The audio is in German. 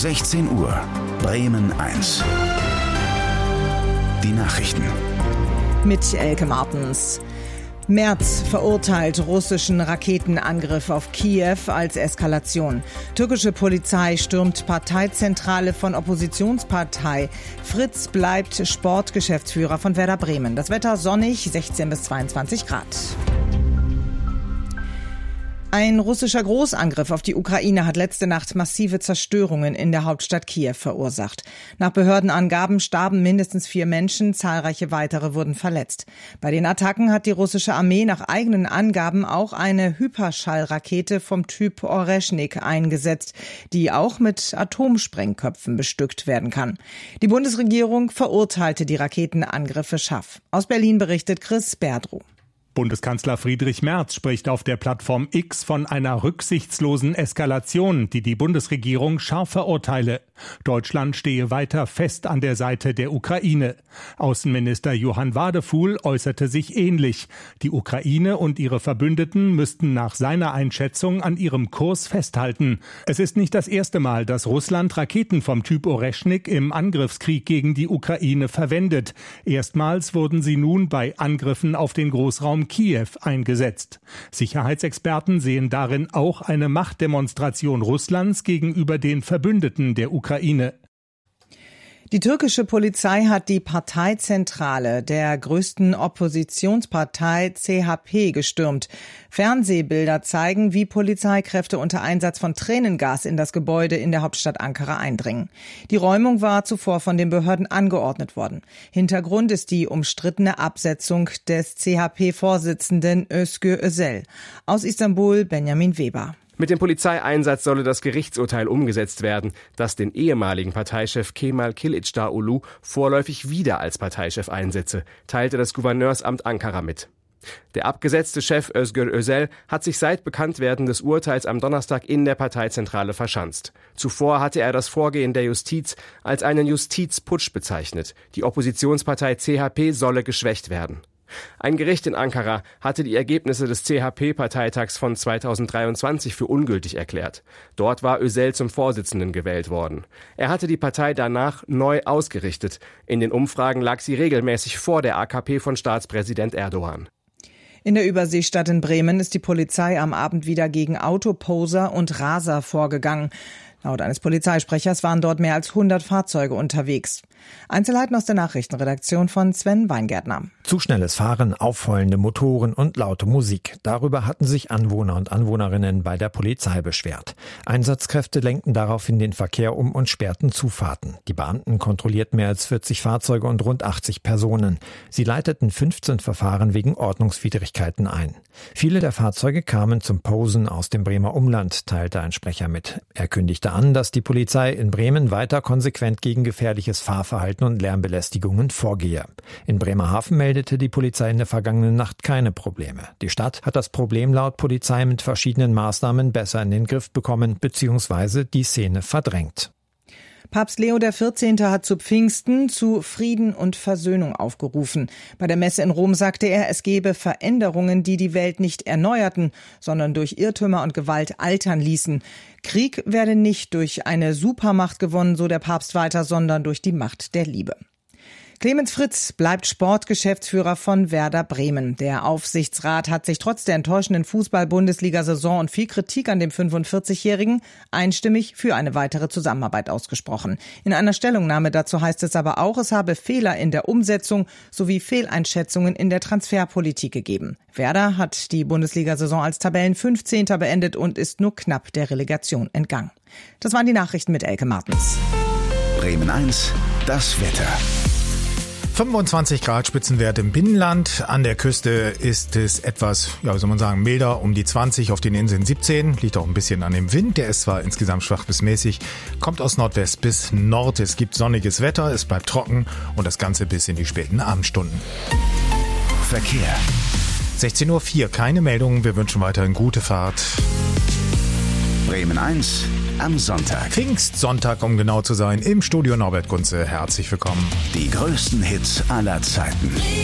16 Uhr, Bremen 1. Die Nachrichten. Mit Elke Martens. Merz verurteilt russischen Raketenangriff auf Kiew als Eskalation. Türkische Polizei stürmt Parteizentrale von Oppositionspartei. Fritz bleibt Sportgeschäftsführer von Werder Bremen. Das Wetter sonnig, 16 bis 22 Grad. Ein russischer Großangriff auf die Ukraine hat letzte Nacht massive Zerstörungen in der Hauptstadt Kiew verursacht. Nach Behördenangaben starben mindestens 4 Menschen, zahlreiche weitere wurden verletzt. Bei den Attacken hat die russische Armee nach eigenen Angaben auch eine Hyperschallrakete vom Typ Oreschnik eingesetzt, die auch mit Atomsprengköpfen bestückt werden kann. Die Bundesregierung verurteilte die Raketenangriffe scharf. Aus Berlin berichtet Chris Berdrow. Bundeskanzler Friedrich Merz spricht auf der Plattform X von einer rücksichtslosen Eskalation, die die Bundesregierung scharf verurteile. Deutschland stehe weiter fest an der Seite der Ukraine. Außenminister Johann Wadefuhl äußerte sich ähnlich. Die Ukraine und ihre Verbündeten müssten nach seiner Einschätzung an ihrem Kurs festhalten. Es ist nicht das erste Mal, dass Russland Raketen vom Typ Oreschnik im Angriffskrieg gegen die Ukraine verwendet. Erstmals wurden sie nun bei Angriffen auf den Großraum Kiew eingesetzt. Sicherheitsexperten sehen darin auch eine Machtdemonstration Russlands gegenüber den Verbündeten der Ukraine. Die türkische Polizei hat die Parteizentrale der größten Oppositionspartei CHP gestürmt. Fernsehbilder zeigen, wie Polizeikräfte unter Einsatz von Tränengas in das Gebäude in der Hauptstadt Ankara eindringen. Die Räumung war zuvor von den Behörden angeordnet worden. Hintergrund ist die umstrittene Absetzung des CHP-Vorsitzenden Özgür Özel. Aus Istanbul Benjamin Weber. Mit dem Polizeieinsatz solle das Gerichtsurteil umgesetzt werden, das den ehemaligen Parteichef Kemal Kılıçdaroğlu vorläufig wieder als Parteichef einsetze, teilte das Gouverneursamt Ankara mit. Der abgesetzte Chef Özgür Özel hat sich seit Bekanntwerden des Urteils am Donnerstag in der Parteizentrale verschanzt. Zuvor hatte er das Vorgehen der Justiz als einen Justizputsch bezeichnet. Die Oppositionspartei CHP solle geschwächt werden. Ein Gericht in Ankara hatte die Ergebnisse des CHP-Parteitags von 2023 für ungültig erklärt. Dort war Özel zum Vorsitzenden gewählt worden. Er hatte die Partei danach neu ausgerichtet. In den Umfragen lag sie regelmäßig vor der AKP von Staatspräsident Erdogan. In der Überseestadt in Bremen ist die Polizei am Abend wieder gegen Autoposer und Raser vorgegangen. Laut eines Polizeisprechers waren dort mehr als 100 Fahrzeuge unterwegs. Einzelheiten aus der Nachrichtenredaktion von Sven Weingärtner. Zu schnelles Fahren, aufheulende Motoren und laute Musik. Darüber hatten sich Anwohner und Anwohnerinnen bei der Polizei beschwert. Einsatzkräfte lenkten daraufhin den Verkehr um und sperrten Zufahrten. Die Beamten kontrollierten mehr als 40 Fahrzeuge und rund 80 Personen. Sie leiteten 15 Verfahren wegen Ordnungswidrigkeiten ein. Viele der Fahrzeuge kamen zum Posen aus dem Bremer Umland, teilte ein Sprecher mit. Er kündigte an, dass die Polizei in Bremen weiter konsequent gegen gefährliches Fahrverhalten und Lärmbelästigungen vorgehe. In Bremerhaven meldete die Polizei in der vergangenen Nacht keine Probleme. Die Stadt hat das Problem laut Polizei mit verschiedenen Maßnahmen besser in den Griff bekommen bzw. die Szene verdrängt. Papst Leo XIV. Hat zu Pfingsten zu Frieden und Versöhnung aufgerufen. Bei der Messe in Rom sagte er, es gebe Veränderungen, die die Welt nicht erneuerten, sondern durch Irrtümer und Gewalt altern ließen. Krieg werde nicht durch eine Supermacht gewonnen, so der Papst weiter, sondern durch die Macht der Liebe. Clemens Fritz bleibt Sportgeschäftsführer von Werder Bremen. Der Aufsichtsrat hat sich trotz der enttäuschenden Fußball-Bundesliga-Saison und viel Kritik an dem 45-Jährigen einstimmig für eine weitere Zusammenarbeit ausgesprochen. In einer Stellungnahme dazu heißt es aber auch, es habe Fehler in der Umsetzung sowie Fehleinschätzungen in der Transferpolitik gegeben. Werder hat die Bundesliga-Saison als Tabellen-15. beendet und ist nur knapp der Relegation entgangen. Das waren die Nachrichten mit Elke Martens. Bremen 1, das Wetter. 25 Grad Spitzenwert im Binnenland. An der Küste ist es etwas, milder, um die 20, auf den Inseln 17. Liegt auch ein bisschen an dem Wind. Der ist zwar insgesamt schwach bis mäßig, kommt aus Nordwest bis Nord. Es gibt sonniges Wetter, es bleibt trocken und das Ganze bis in die späten Abendstunden. Verkehr. 16:04 Uhr, keine Meldungen. Wir wünschen weiterhin gute Fahrt. Bremen 1 am Sonntag. Pfingstsonntag, um genau zu sein, im Studio Norbert Gunze. Herzlich willkommen. Die größten Hits aller Zeiten.